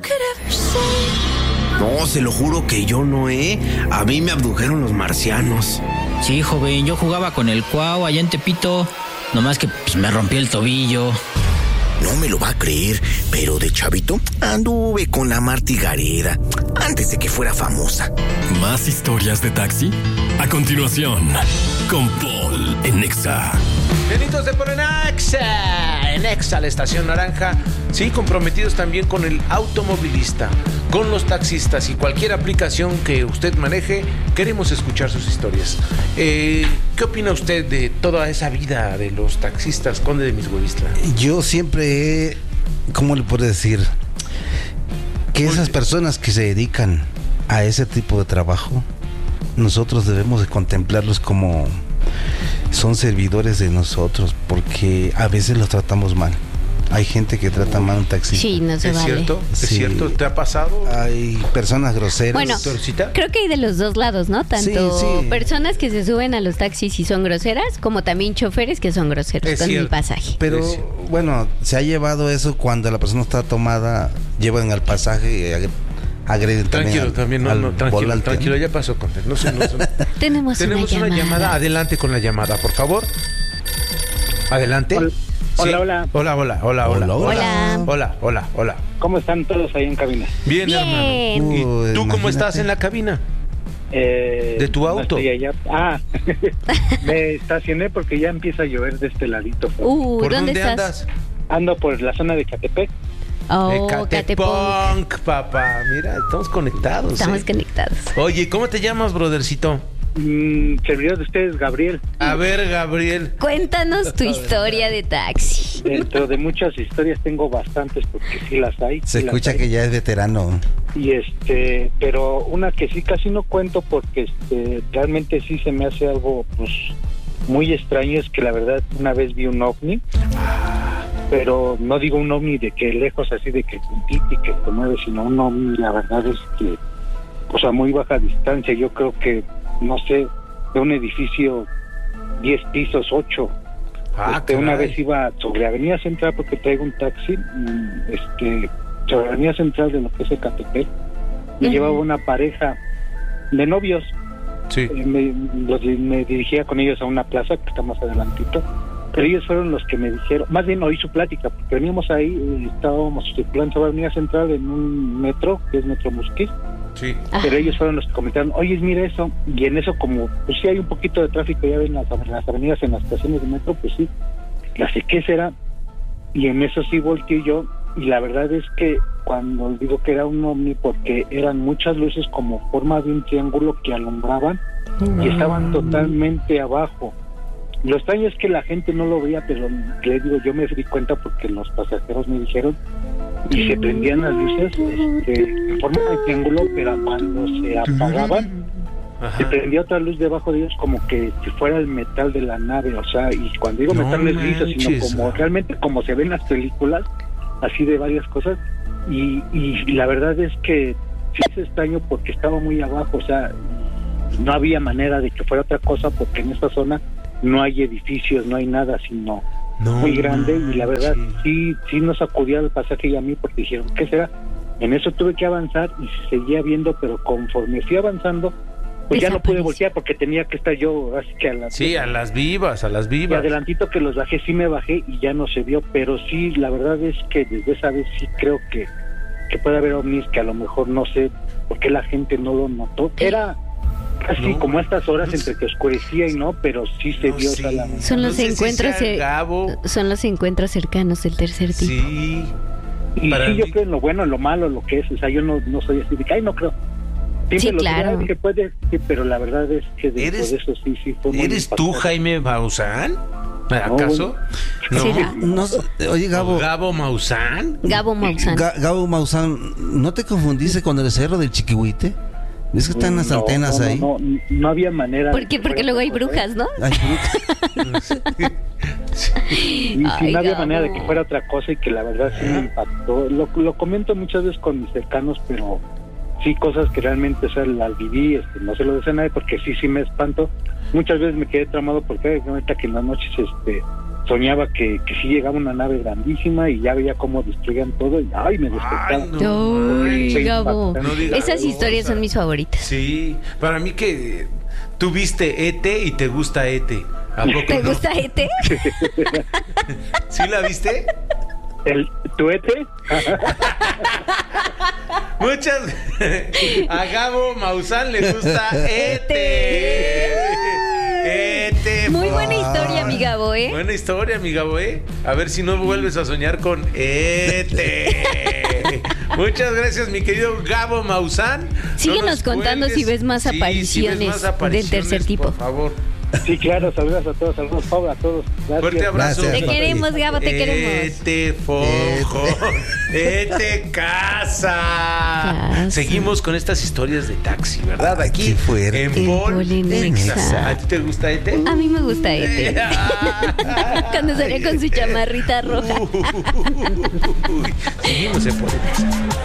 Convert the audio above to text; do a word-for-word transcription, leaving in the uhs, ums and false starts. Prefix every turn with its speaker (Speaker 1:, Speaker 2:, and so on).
Speaker 1: No, se lo juro que yo no, ¿eh? A mí me abdujeron los marcianos.
Speaker 2: Sí, joven, yo jugaba con el Cuau allá en Tepito. Nomás que pues, me rompí el tobillo.
Speaker 3: No me lo va a creer, pero de chavito anduve con la Marty Gareda antes de que fuera famosa.
Speaker 4: ¿Más historias de taxi? A continuación, con Paul en Exa.
Speaker 5: Benitos de Paul en Exa, en Exa, la estación naranja. Sí, comprometidos también con el automovilista, con los taxistas y cualquier aplicación que usted maneje. Queremos escuchar sus historias. Eh, ¿Qué opina usted de toda esa vida de los taxistas, Conde de Mishuehuistla?
Speaker 6: Yo siempre he, ¿cómo le puedo decir? Que esas personas que se dedican a ese tipo de trabajo, nosotros debemos de contemplarlos como son servidores de nosotros, porque a veces los tratamos mal. Hay gente que trata mal a un taxista.
Speaker 7: Sí, no se
Speaker 5: ¿Es
Speaker 7: vale.
Speaker 5: cierto? ¿Es
Speaker 6: Sí.
Speaker 5: cierto? ¿Te ha pasado?
Speaker 6: Hay personas groseras.
Speaker 7: Bueno,
Speaker 5: ¿Torcita?
Speaker 7: creo que hay de los dos lados, ¿no? Tanto
Speaker 6: Sí, sí.
Speaker 7: personas que se suben a los taxis y son groseras, como también choferes que son groseros
Speaker 5: Es
Speaker 7: con
Speaker 5: cierto.
Speaker 7: el pasaje.
Speaker 6: Pero
Speaker 5: Sí.
Speaker 6: bueno, se ha llevado eso cuando la persona está tomada, llevan al pasaje y ag- agreden
Speaker 5: Tranquilo,
Speaker 6: también,
Speaker 5: también, no,
Speaker 6: al
Speaker 5: no, tranquilo,
Speaker 6: volante,
Speaker 5: tranquilo,
Speaker 6: ¿no?
Speaker 5: ya pasó, Conde. No sé, no sé.
Speaker 7: Tenemos,
Speaker 5: Tenemos
Speaker 7: una,
Speaker 5: una
Speaker 7: llamada.
Speaker 5: llamada. Adelante con la llamada, por favor. Adelante.
Speaker 8: Hola,
Speaker 5: Sí.
Speaker 8: hola, hola.
Speaker 5: Hola, hola, hola, hola.
Speaker 7: Hola.
Speaker 5: Hola, hola, hola.
Speaker 8: ¿Cómo están todos ahí en cabina?
Speaker 5: Bien,
Speaker 7: Bien.
Speaker 5: hermano. ¿Y
Speaker 6: Uy,
Speaker 5: tú cómo
Speaker 6: imagínate.
Speaker 5: estás en la cabina?
Speaker 8: Eh,
Speaker 5: ¿De tu
Speaker 8: no
Speaker 5: auto?
Speaker 8: estoy allá. Ah, me estacioné porque ya empieza a llover de este ladito.
Speaker 7: Uh,
Speaker 5: ¿Por
Speaker 7: ¿dónde,
Speaker 5: dónde
Speaker 7: estás?
Speaker 5: andas?
Speaker 8: Ando por la zona de Catepec.
Speaker 7: Oh,
Speaker 5: Ecatepunk,
Speaker 7: Catepunk.
Speaker 5: papá. Mira, estamos conectados.
Speaker 7: Estamos
Speaker 5: ¿eh?
Speaker 7: conectados.
Speaker 5: Oye, ¿cómo te llamas, brothercito?
Speaker 8: Mm, servidor de ustedes, Gabriel.
Speaker 5: A ver, Gabriel.
Speaker 7: Cuéntanos tu historia de taxi.
Speaker 8: Dentro de muchas historias tengo bastantes porque sí las hay.
Speaker 6: Se
Speaker 8: sí las
Speaker 6: escucha
Speaker 8: hay.
Speaker 6: que ya es veterano.
Speaker 8: Y este, pero una que sí casi no cuento porque este, realmente sí se me hace algo pues muy extraño, es que la verdad una vez vi un ovni, pero no digo un ovni de que lejos así de que y que se mueve, sino un ovni, la verdad es que, o sea, muy baja distancia, yo creo que, no sé, de un edificio diez pisos, ocho.
Speaker 5: Ah,
Speaker 8: Este, una
Speaker 5: caray.
Speaker 8: vez iba sobre Avenida Central porque traigo un taxi, mm, este, sobre Avenida Central de lo que es Ecatepec, me
Speaker 7: Ujú.
Speaker 8: llevaba una pareja de novios,
Speaker 5: Sí.
Speaker 8: eh, me, los di- me dirigía con ellos a una plaza que está más adelantito, pero ellos fueron los que me dijeron, más bien oí su plática, porque veníamos ahí, eh, estábamos circulando sobre Avenida Central en un metro, que es Metro Musquis,
Speaker 5: Sí.
Speaker 7: Ah,
Speaker 8: pero ellos fueron los que comentaron, oye, mira eso, y en eso como, pues sí hay un poquito de tráfico, ya ven las, las avenidas en las estaciones de metro, pues sí, la sé qué será, y en eso sí volteé yo, y la verdad es que cuando digo que era un ovni, porque eran muchas luces como forma de un triángulo que alumbraban, y estaban totalmente abajo. Lo extraño es que la gente no lo veía, pero le digo, yo me di cuenta porque los pasajeros me dijeron, y se prendían las luces este, en forma de triángulo, pero cuando se apagaban, se
Speaker 5: Ajá.
Speaker 8: prendía otra luz debajo de ellos como que si fuera el metal de la nave, o sea, y cuando digo
Speaker 5: No
Speaker 8: metal no es liso, sino
Speaker 5: manches.
Speaker 8: como realmente como se ven en las películas, así de varias cosas, y, y la verdad es que sí es extraño porque estaba muy abajo, o sea, no había manera de que fuera otra cosa porque en esta zona no hay edificios, no hay nada, sino
Speaker 5: No
Speaker 8: muy grande, y la verdad
Speaker 5: manches.
Speaker 8: sí sí nos sacudía el pasaje y a mí porque dijeron, ¿qué será? En eso tuve que avanzar y se seguía viendo, pero conforme fui avanzando, pues ya no pude
Speaker 7: Desapareció.
Speaker 8: voltear porque tenía que estar yo así que a la
Speaker 5: Sí, a las vivas, a las
Speaker 8: y
Speaker 5: vivas.
Speaker 8: adelantito que los bajé, sí me bajé y ya no se vio, pero sí, la verdad es que desde esa vez sí creo que, que puede haber ovnis que a lo mejor no sé por qué la gente no lo notó. Era casi
Speaker 5: No,
Speaker 8: como a estas horas
Speaker 5: no
Speaker 8: entre
Speaker 5: sé.
Speaker 8: que oscurecía y no, pero sí se
Speaker 5: No
Speaker 8: vio.
Speaker 5: sé.
Speaker 8: O sea, la-
Speaker 7: Son los
Speaker 5: No sé si
Speaker 7: encuentros
Speaker 5: sea
Speaker 7: cer-
Speaker 5: Gabo.
Speaker 7: son los encuentros cercanos del tercer tipo.
Speaker 5: Sí.
Speaker 8: y
Speaker 5: para
Speaker 8: sí, yo
Speaker 5: mí-
Speaker 8: creo en lo bueno, en lo malo, lo que es. O sea, yo no, no soy así de que, ay, no creo. Siempre
Speaker 7: Sí,
Speaker 8: lo
Speaker 7: claro.
Speaker 8: digo, "Ay, que puede, sí, pero la verdad es que después
Speaker 5: ¿Eres-
Speaker 8: de eso sí, sí fue muy
Speaker 5: ¿Eres tú,
Speaker 8: impactante.
Speaker 5: Jaime Maussan? ¿Acaso? No.
Speaker 7: ¿Será?
Speaker 6: No, oye, Gabo,
Speaker 5: ¿Gabo Maussan?
Speaker 7: Gabo Maussan.
Speaker 6: Ga- Gabo Maussan, ¿no te confundiste con el cerro del Chiquihuite? ¿Ves que están las
Speaker 8: No,
Speaker 6: antenas
Speaker 8: no, no,
Speaker 6: ahí?
Speaker 8: No, no, no había manera.
Speaker 7: ¿Por
Speaker 8: de
Speaker 7: qué?
Speaker 8: que
Speaker 7: Porque
Speaker 8: fuera
Speaker 7: luego hay
Speaker 8: otra cosa, ¿eh?
Speaker 7: brujas, ¿no?
Speaker 6: Ay,
Speaker 8: Y sí,
Speaker 7: Ay,
Speaker 8: no había
Speaker 7: Gabo.
Speaker 8: manera de que fuera otra cosa y que la verdad sí me impactó. Lo, lo comento muchas veces con mis cercanos, pero sí cosas que realmente, o sea, las viví, este, no se lo decía a nadie porque sí, sí me espanto. Muchas veces me quedé tramado porque ahorita que en las noches este, soñaba que, que sí llegaba una nave grandísima y ya veía cómo destruían todo y ay, me despertaba.
Speaker 5: Ay, no.
Speaker 7: Uy,
Speaker 8: Fue
Speaker 7: Gabo.
Speaker 8: impactante.
Speaker 5: No digas
Speaker 7: Esas
Speaker 5: cosas.
Speaker 7: historias son mis favoritas.
Speaker 5: Sí, para mí que tú viste E T y te gusta E T. ¿A poco
Speaker 7: ¿Te
Speaker 5: no?
Speaker 7: gusta E T?
Speaker 5: ¿Sí la viste?
Speaker 8: ¿El tuete?
Speaker 5: Muchas. A Gabo Maussan le gusta E T. E T.
Speaker 7: Muy buena historia, mi Gabo, ¿eh?
Speaker 5: Buena historia, mi Gabo, ¿eh? A ver si no vuelves a soñar con E T. Muchas gracias, mi querido Gabo Maussan.
Speaker 7: Síguenos
Speaker 5: nos
Speaker 7: contando
Speaker 5: cuelgues.
Speaker 7: si ves más
Speaker 5: Sí, si ves
Speaker 7: apariciones
Speaker 5: más
Speaker 7: del
Speaker 5: apariciones,
Speaker 7: tercer tipo.
Speaker 5: Por favor.
Speaker 8: Sí, claro, saludos a todos, saludos Pablo, a todos. Gracias.
Speaker 5: Fuerte abrazo.
Speaker 6: Gracias,
Speaker 7: Te
Speaker 6: papi.
Speaker 7: queremos, Gabo, te queremos.
Speaker 5: Ete fojo, ete casa.
Speaker 7: Casa.
Speaker 5: Seguimos con estas historias de taxi, ¿verdad?
Speaker 6: Ay,
Speaker 5: Aquí
Speaker 6: qué fuerte.
Speaker 5: en
Speaker 7: En
Speaker 5: Pol
Speaker 7: Pol en Exa.
Speaker 5: ¿A ti te gusta Ete?
Speaker 7: A mí me gusta E T. Cuando salía con su chamarrita roja.
Speaker 5: Uy, seguimos en Pol en Exa.